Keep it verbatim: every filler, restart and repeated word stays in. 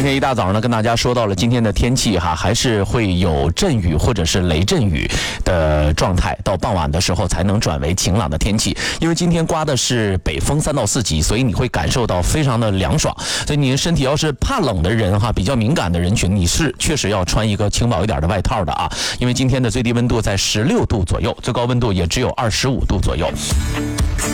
天一大早呢，跟大家说到了今天的天气哈，还是会有阵雨或者是雷阵雨的状态，到傍晚的时候才能转为晴朗的天气。因为今天刮的是北风三到四级，所以你会感受到非常的凉爽。所以你身体要是怕冷的人哈，比较敏感的人群，你是确实要穿一个轻薄一点的外套的啊。因为今天的最低温度在十六度左右，最高温度也只有二十五度左右。